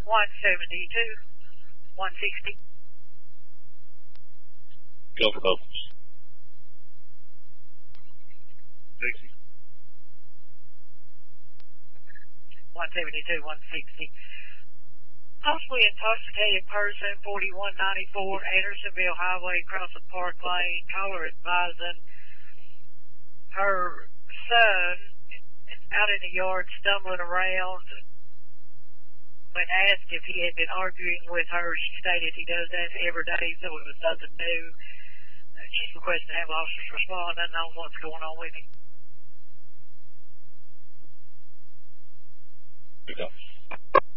172, 160. Go for both. Dixie. 172, 160. Possibly intoxicated person, 4194 Andersonville Highway, Crossing Park Lane. Caller advising her son is out in the yard stumbling around. When asked if he had been arguing with her, she stated he does that every day, so it was nothing new. She's requesting to have officers respond and know what's going on with him. Good job.